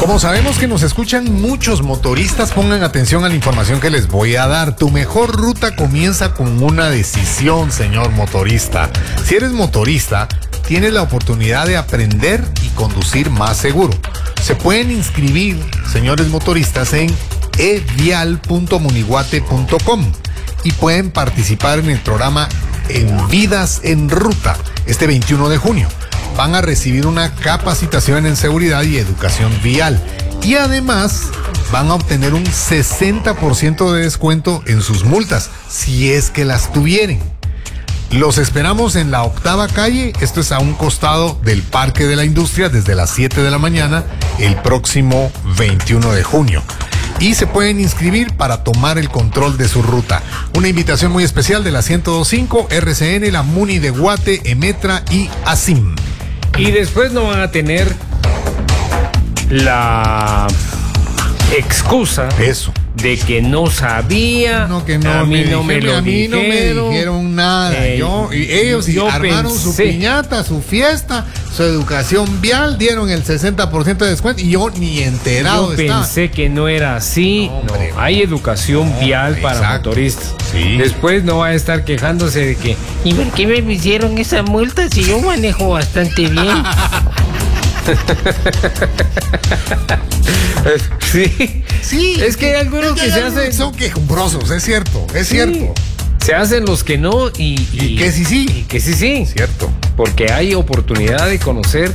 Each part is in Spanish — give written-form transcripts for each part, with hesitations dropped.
Como sabemos que nos escuchan muchos motoristas, pongan atención a la información que les voy a dar. Tu mejor ruta comienza con una decisión, señor motorista. Si eres motorista, tienes la oportunidad de aprender y conducir más seguro. Se pueden inscribir, señores motoristas, en evial.moniguate.com y pueden participar en el programa En Vidas en Ruta este 21 de junio. Van a recibir una capacitación en seguridad y educación vial. Y además van a obtener un 60% de descuento en sus multas, si es que las tuvieren. Los esperamos en la 8ª calle, esto es a un costado del Parque de la Industria, desde las 7 de la mañana, el próximo 21 de junio. Y se pueden inscribir para tomar el control de su ruta. Una invitación muy especial de la 102.5, RCN, la Muni de Guate, Emetra y ASIM. Y después no van a tener la excusa de que no sabía, a mí no me dijeron nada. Ellos armaron su piñata, su fiesta, su educación vial, dieron el 60% de descuento y yo ni enterado estaba. Yo pensé que no era así. No, hay educación vial para motoristas. Sí. Después no va a estar quejándose de que ¿y por qué me hicieron esa multa si yo manejo bastante bien? Sí, es que hay algunos que se hacen, son quejumbrosos, es cierto. Se hacen los que no y que sí. Y que sí. Cierto. Porque hay oportunidad de conocer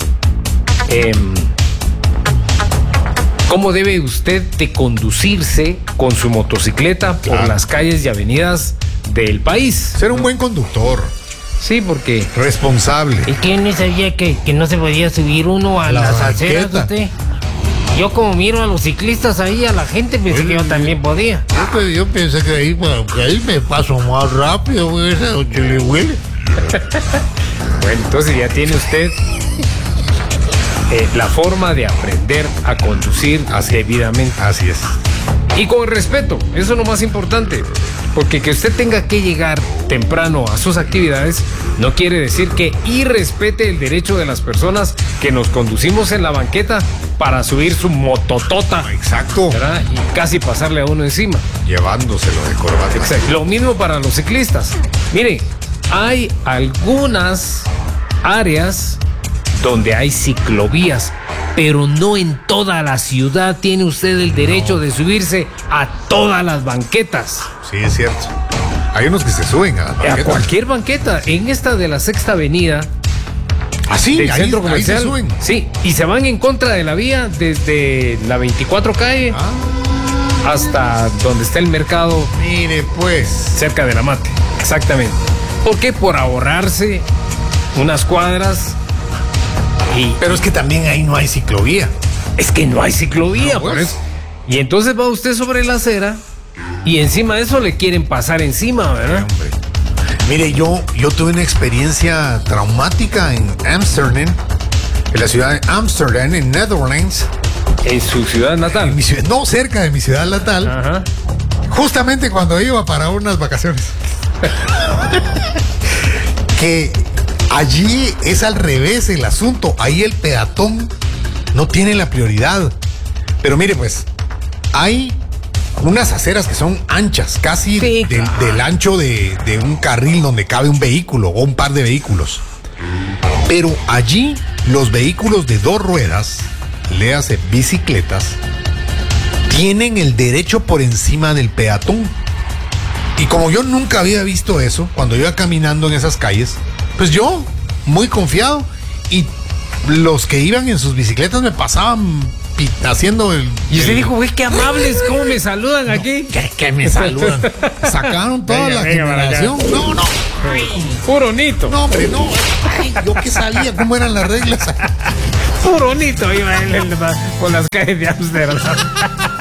cómo debe usted de conducirse con su motocicleta por las calles y avenidas del país. Ser un buen conductor. Sí, porque... responsable. ¿Y quién no sabía que no se podía subir uno a las aceras, usted? Yo como miro a los ciclistas ahí, a la gente, pensé que yo también podía. Yo pensé que ahí me paso más rápido, güey, que le huele. Bueno, entonces ya tiene usted la forma de aprender a conducir debidamente. Así es. Y con respeto, eso es lo más importante. Porque que usted tenga que llegar temprano a sus actividades no quiere decir que irrespete el derecho de las personas que nos conducimos en la banqueta para subir su mototota. Exacto. ¿Verdad? Y casi pasarle a uno encima. Llevándoselo de corbata. Exacto. Lo mismo para los ciclistas. Miren, hay algunas áreas donde hay ciclovías, pero no en toda la ciudad tiene usted el derecho de subirse a todas las banquetas. Sí, es cierto. Hay unos que se suben a cualquier banqueta. En esta de la 6ª Avenida, del centro comercial, ahí se suben. Sí, y se van en contra de la vía desde la 24 calle hasta donde está el mercado. Mire, pues. Cerca de la Mate. Exactamente. ¿Por qué? Por ahorrarse unas cuadras. Pero es que también ahí no hay ciclovía. Es que no hay ciclovía, por eso. Y entonces va usted sobre la acera y encima de eso le quieren pasar encima, ¿verdad? Sí, hombre. Mire, yo tuve una experiencia traumática en Amsterdam, en la ciudad de Amsterdam, en Netherlands. ¿En su ciudad natal? Cerca de mi ciudad natal. Ajá. Justamente cuando iba para unas vacaciones. Que allí es al revés el asunto. Ahí el peatón no tiene la prioridad. Pero mire, pues, hay unas aceras que son anchas, casi del ancho de un carril donde cabe un vehículo o un par de vehículos. Pero allí los vehículos de 2 ruedas, léase bicicletas, tienen el derecho por encima del peatón. Y como yo nunca había visto eso, cuando iba caminando en esas calles, pues yo, muy confiado, y los que iban en sus bicicletas me pasaban haciendo el... Y usted dijo, güey, qué amables, ¿cómo me saludan aquí? ¿Qué me saludan? Sacaron toda la generación. No. Puro nito. No, hombre, no. Ay, yo que sabía cómo eran las reglas. Puro nito iba él con las calles de Amsterdam.